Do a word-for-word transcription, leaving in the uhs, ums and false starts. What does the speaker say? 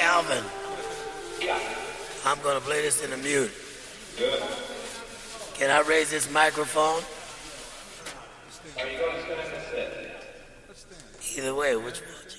Alvin. I'm gonna play this in the mute. Good. Can I raise this microphone? Are you going to stand or sit? Either way, which one?